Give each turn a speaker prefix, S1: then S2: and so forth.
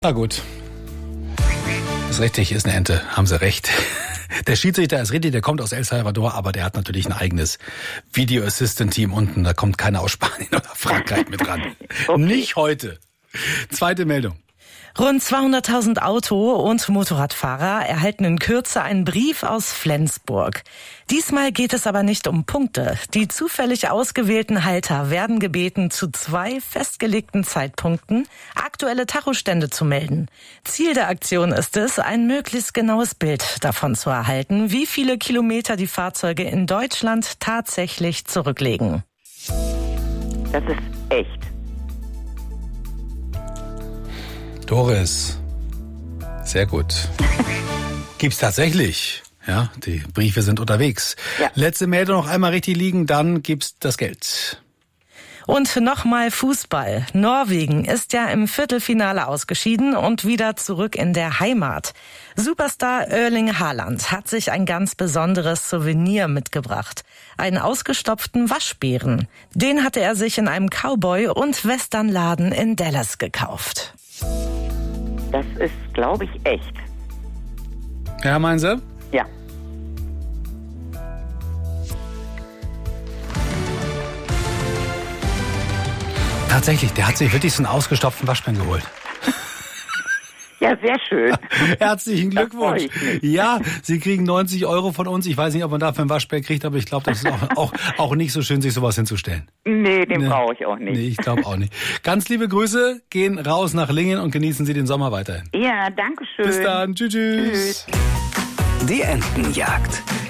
S1: Na gut. Das ist richtig, ist eine Ente. Haben Sie recht. Der Schiedsrichter ist richtig, der kommt aus El Salvador, aber der hat natürlich ein eigenes Video Assistant Team unten. Da kommt keiner aus Spanien oder Frankreich mit ran. Okay. Nicht heute. Zweite Meldung.
S2: Rund 200.000 Auto- und Motorradfahrer erhalten in Kürze einen Brief aus Flensburg. Diesmal geht es aber nicht um Punkte. Die zufällig ausgewählten Halter werden gebeten, zu 2 festgelegten Zeitpunkten aktuelle Tachostände zu melden. Ziel der Aktion ist es, ein möglichst genaues Bild davon zu erhalten, wie viele Kilometer die Fahrzeuge in Deutschland tatsächlich zurücklegen.
S3: Das ist echt.
S1: Doris, sehr gut. Gibt's tatsächlich. Ja, die Briefe sind unterwegs. Ja. Letzte Meldung noch einmal richtig liegen, dann gibt's das Geld.
S2: Und nochmal Fußball. Norwegen ist ja im Viertelfinale ausgeschieden und wieder zurück in der Heimat. Superstar Erling Haaland hat sich ein ganz besonderes Souvenir mitgebracht. Einen ausgestopften Waschbären. Den hatte er sich in einem Cowboy- und Westernladen in Dallas gekauft.
S3: Das ist, glaube ich, echt.
S1: Ja, meinen Sie?
S3: Ja.
S1: Tatsächlich, der hat sich wirklich so einen ausgestopften Waschbären geholt.
S3: Ja, sehr schön.
S1: Herzlichen Glückwunsch. Ja, Sie kriegen 90 € von uns. Ich weiß nicht, ob man dafür einen Waschbär kriegt, aber ich glaube, das ist auch nicht so schön, sich sowas hinzustellen.
S3: Nee, den brauche ich auch nicht.
S1: Nee, ich glaube auch nicht. Ganz liebe Grüße, gehen raus nach Lingen und genießen Sie den Sommer weiterhin.
S3: Ja, danke schön.
S1: Bis dann. Tschüss.
S4: Die Entenjagd.